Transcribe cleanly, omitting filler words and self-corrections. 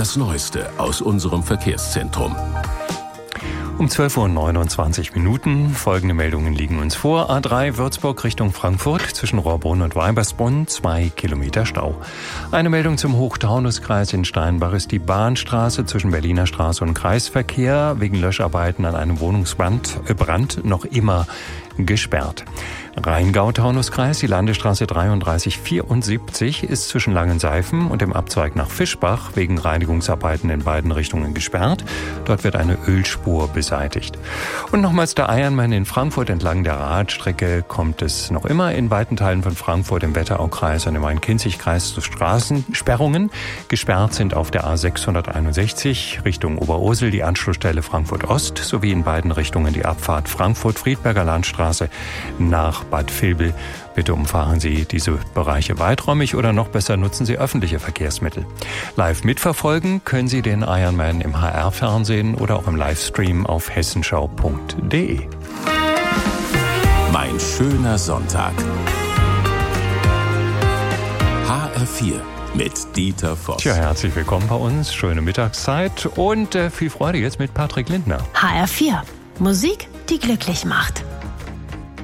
das Neueste aus unserem Verkehrszentrum. Um 12:29 Uhr. Folgende Meldungen liegen uns vor. A3 Würzburg Richtung Frankfurt zwischen Rohrbrunn und Weibersbrunn 2 Kilometer Stau. Eine Meldung zum Hochtaunuskreis in Steinbach ist die Bahnstraße zwischen Berliner Straße und Kreisverkehr wegen Löscharbeiten an einem Wohnungsbrand noch immer gesperrt. Rheingau-Taunuskreis, die Landesstraße 3374 ist zwischen Langenseifen und dem Abzweig nach Fischbach wegen Reinigungsarbeiten in beiden Richtungen gesperrt. Dort wird eine Ölspur beseitigt. Und nochmals der Ironman in Frankfurt entlang der Radstrecke kommt es noch immer in weiten Teilen von Frankfurt im Wetteraukreis und im Main-Kinzig-Kreis zu Straßensperrungen. Gesperrt sind auf der A661 Richtung Oberursel die Anschlussstelle Frankfurt-Ost sowie in beiden Richtungen die Abfahrt Frankfurt-Friedberger Landstraße nach Bad Vilbel. Bitte umfahren Sie diese Bereiche weiträumig oder noch besser nutzen Sie öffentliche Verkehrsmittel. Live mitverfolgen können Sie den Ironman im HR-Fernsehen oder auch im Livestream auf hessenschau.de. Mein schöner Sonntag. HR4 mit Dieter Voss. Tja, herzlich willkommen bei uns. Schöne Mittagszeit und viel Freude jetzt mit Patrick Lindner. HR4. Musik, die glücklich macht.